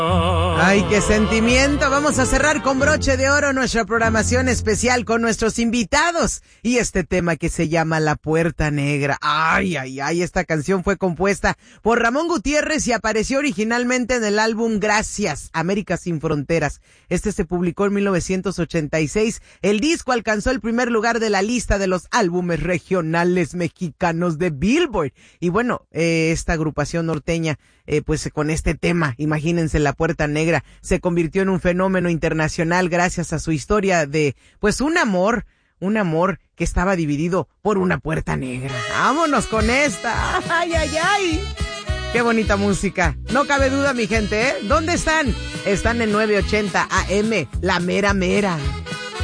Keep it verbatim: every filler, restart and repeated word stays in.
Ay, qué sentimiento. Vamos a cerrar con broche de oro nuestra programación especial con nuestros invitados y este tema que se llama La Puerta Negra. Ay, ay, ay, esta canción fue compuesta por Ramón Gutiérrez y apareció originalmente en el álbum Gracias, América Sin Fronteras. Este se publicó en mil novecientos ochenta y seis. El disco alcanzó el primer lugar de la lista de los álbumes regionales mexicanos de Billboard. Y bueno, eh, esta agrupación norteña, eh, pues con este tema, imagínense, La Puerta Negra, se convirtió en un fenómeno internacional gracias a su historia de, pues, un amor, un amor que estaba dividido por una puerta negra. ¡Vámonos con esta! ¡Ay, ay, ay! ¡Qué bonita música! No cabe duda, mi gente, ¿eh? ¿Dónde están? Están en nueve ochenta A M, La Mera Mera.